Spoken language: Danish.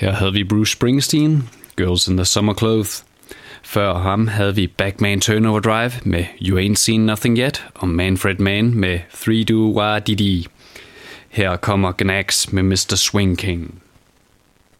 Her havde vi Bruce Springsteen, Girls in the Summer Clothes. Før ham havde vi Backman Turnover Drive med You Ain't Seen Nothing Yet, og Manfred Mann med 3 Do Wah Dee Dee. Her kommer Gnags med Mr. Swing King.